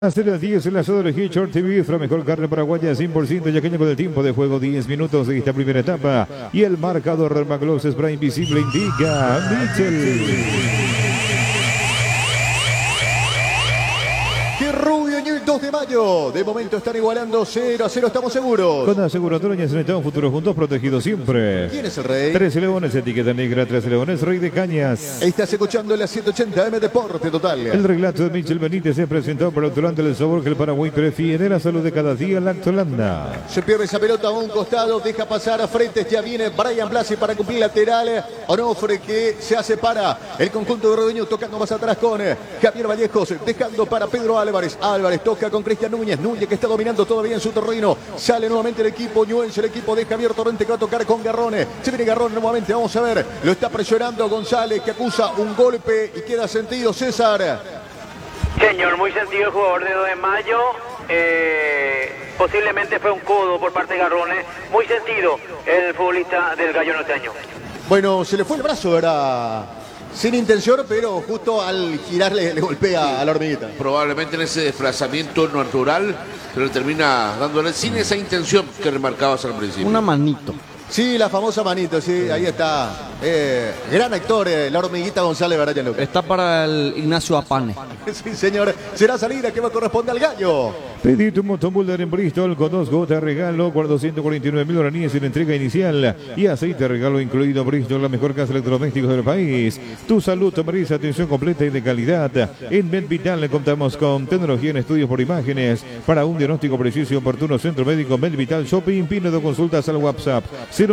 Hasta las 10 el asado de Hitchcock TV, la mejor carne paraguaya 100% yaqueña con el tiempo de juego 10 minutos de esta primera etapa. Y el marcador del Magloss Spray Invisible indica Mitchell. Que Rubio en el 2 de mayo. De momento están igualando 0-0, estamos seguros. Con aseguradoras en Estado Futuro Juntos, protegidos siempre. ¿Quién es el rey? 13 Leones, etiqueta negra, 13 Leones, Rey de Cañas. Estás escuchando la 180 M Deporte Total. El relato de Michel Benítez se presentó por el Durante del sabor que el Paraguay prefiere la salud de cada día, la Holanda. Se pierde esa pelota a un costado, deja pasar a frente, ya viene Brian Blasi para cumplir lateral. Onofre que se hace para el conjunto de Rodeño, tocando más atrás con Javier Vallejos, dejando para Pedro Álvarez. Álvarez toca con Cristian Núñez. Núñez que está dominando todavía en su terreno. Sale nuevamente el equipo Ñuense, el equipo de Javier Torrente que va a tocar con Garrone. Se viene Garrone nuevamente, vamos a ver. Lo está presionando González que acusa un golpe y queda sentido César. Señor, muy sentido el jugador de 2 de mayo. Posiblemente fue un codo por parte de Garrone. Muy sentido el futbolista del Gallo Norteño. Bueno, se le fue el brazo, ¿verdad? Sin intención, pero justo al girar le golpea a la hormiguita. Probablemente en ese desplazamiento natural, pero termina dándole sin esa intención que remarcabas al principio. Una manito. Sí, la famosa manito, sí, ahí está. Gran actor, la hormiguita González Baraya Lucas. Está para el Ignacio Apane. Sí, señor. Será salida que va a corresponder al Gallo. Pedí tu motomulder en Bristol con 2 gotas regalo, 249.000 guaraníes en entrega inicial y aceite regalo incluido. Bristol, la mejor casa electrodomésticos del país. Tu salud merece atención completa y de calidad. En MedVital le contamos con tecnología en estudios por imágenes para un diagnóstico preciso y oportuno. Centro médico MedVital Shopping. Pino de consultas al WhatsApp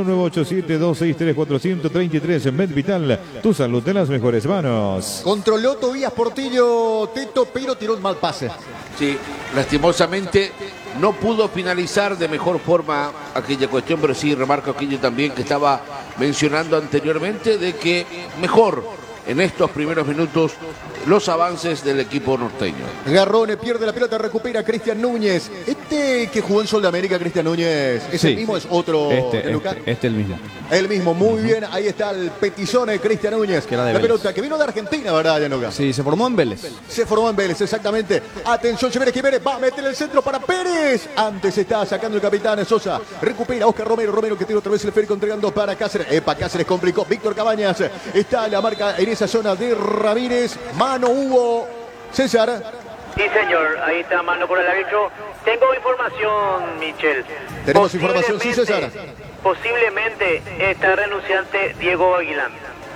0987-263-433. MedVital, tu salud en las mejores manos. Controló Tobías Portillo, Teto, pero tiró un mal pase. Sí, lastimosamente no pudo finalizar de mejor forma aquella cuestión, pero sí remarco aquello también que estaba mencionando anteriormente, de que mejor en estos primeros minutos los avances del equipo norteño. Garrone pierde la pelota, recupera Cristian Núñez. Este que jugó en Sol de América, Cristian Núñez, ¿es el mismo? ¿Es otro? El mismo. El mismo, muy bien, ahí está el petizón de Cristian Núñez. Que era de la Vélez. pelota que vino de Argentina, ¿verdad, Gianluca? Sí, se formó en Vélez. Se formó en Vélez, exactamente. Atención, Jiménez va a meter el centro para Pérez. Antes está sacando el capitán Sosa. Recupera Oscar Romero que tiene otra vez el esférico entregando para Cáceres. Cáceres complicó. Víctor Cabañas está la marca en esa zona de Ramírez. Mano hubo. César. Sí, señor, ahí está mano por el árbitro. Tengo información, Michel. Tenemos información, sí, César. Posiblemente está renunciante Diego Aguilán.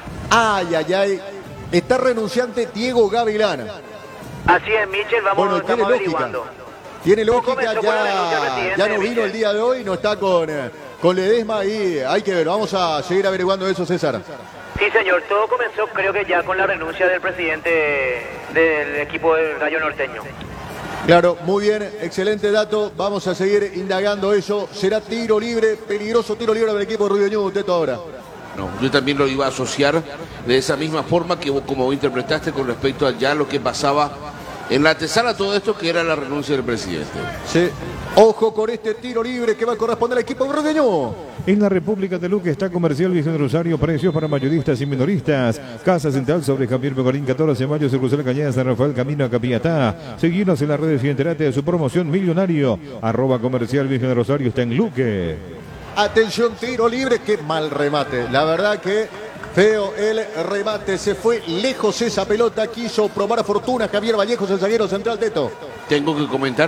Ay. Está renunciante Diego Gavilán. Así es, Michel, Bueno, tiene estamos lógica. averiguando. Tiene Todo lógica, comenzó con la renuncia del ya presidente, no vino Michel. el día de hoy, no está con Ledesma y hay que ver, vamos a seguir averiguando eso, César. Sí, señor, todo comenzó creo que ya con la renuncia del presidente del equipo del Gallo Norteño. Claro, muy bien, excelente dato, vamos a seguir indagando eso. Será tiro libre, peligroso tiro libre del equipo de Rubio Ñu, Teto ahora. No, yo también lo iba a asociar de esa misma forma que vos como interpretaste con respecto a ya lo que pasaba en la antesala todo esto, que era la renuncia del presidente. Sí. Ojo con este tiro libre que va a corresponder al equipo de Rubio Ñu. En la República de Luque está Comercial Virgen Rosario, precios para mayoristas y minoristas. Casa Central sobre Javier Pecorín, 14 de mayo, se cruzó la cañada San Rafael, camino a Capiatá. Seguinos en las redes y entérate de su promoción millonario. @Comercial Virgen Rosario está en Luque. Atención, tiro libre, qué mal remate. La verdad que feo el remate, se fue lejos esa pelota, quiso probar fortuna Javier Vallejos, el zaguero central, Teto. Tengo que comentar.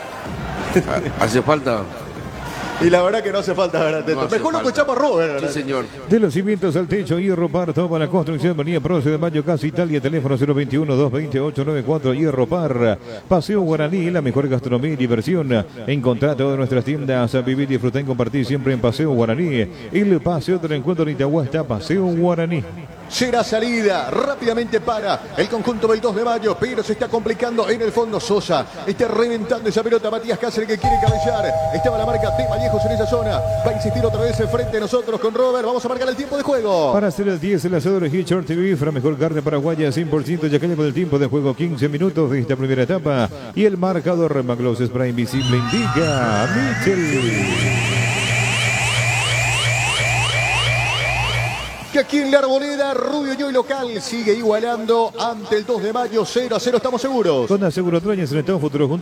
Hace falta. Y la verdad que no hace falta, ¿verdad, Teto? No hace Mejor lo falta. escuchamos a Robert, Sí, ¿verdad? señor. De los cimientos al techo, Hierro Par, toda la construcción, venía Proce de Mayo, Casa Italia, teléfono 021-228-94, Hierro Par, Paseo Guaraní, la mejor gastronomía y diversión. Encontrá todas nuestras tiendas, vivir, disfrutar y compartir siempre en Paseo Guaraní. El paseo del encuentro en Itagüá está Paseo Guaraní. Será salida rápidamente para el conjunto del 2 de mayo, pero se está complicando en el fondo. Sosa está reventando esa pelota. Matías Cáceres que quiere cabecear. Estaba la marca de Vallejos en esa zona. Va a insistir otra vez frente a nosotros con Robert. Vamos a marcar el tiempo de juego. Para hacer el 10, el asador de Hitchcock TV, la mejor carne paraguaya 100% yaqueña con el tiempo de juego 15 minutos de esta primera etapa. Y el marcador Magloss Spray Invisible indica Mitchell. que aquí en la Arboleda, Rubio Ñoy local sigue igualando ante el 2 de mayo 0-0, estamos seguros. Con Aseguro Troñez en el futuro juntos.